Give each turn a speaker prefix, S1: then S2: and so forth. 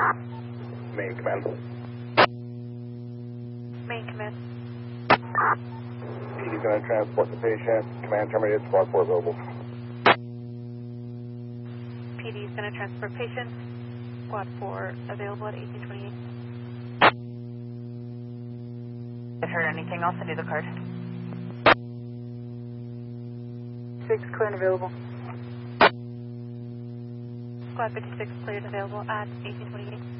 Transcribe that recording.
S1: Main command.
S2: Main command.
S1: PD's going to transport the patient. Command terminated. Squad 4 available.
S2: PD is going to transport patient. Squad 4 available at 1828.
S3: I've heard anything else, I do the card.
S4: 6 clear and available.
S2: Squad 56 cleared available at 1828.